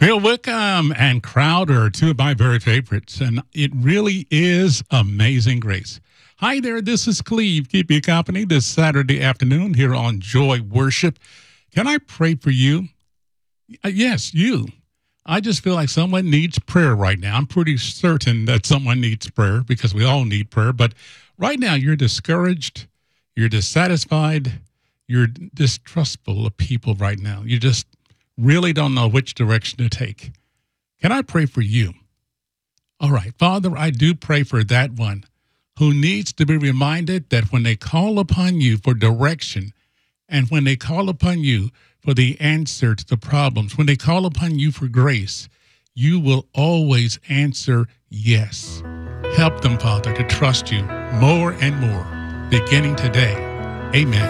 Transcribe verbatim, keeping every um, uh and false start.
Bill Wickham and Crowder, two of my very favorites, and it really is Amazing Grace. Hi there, this is Cleve. Keep you company this Saturday afternoon here on Joy Worship. Can I pray for you? Uh, yes, you. I just feel like someone needs prayer right now. I'm pretty certain that someone needs prayer because we all need prayer. But right now, you're discouraged, you're dissatisfied, you're distrustful of people right now. You just really don't know which direction to take. Can I pray for you? All right, Father, I do pray for that one who needs to be reminded that when they call upon you for direction and when they call upon you for the answer to the problems, when they call upon you for grace, you will always answer yes. Help them, Father, to trust you more and more beginning today. Amen.